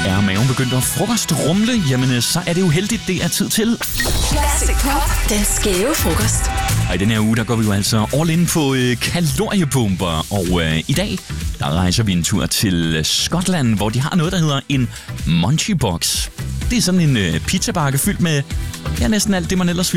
Er maven begyndt at frokostrumle? Jamen, så er det jo heldigt, det er tid til Classic Pop, den skæve frokost. Og i den her uge, der går vi jo altså all in på kaloriebomber. Og i dag, der rejser vi en tur til Skotland, hvor de har noget, der hedder en Munchie Box. Det er sådan en pizzabakke fyldt med næsten alt det, man ellers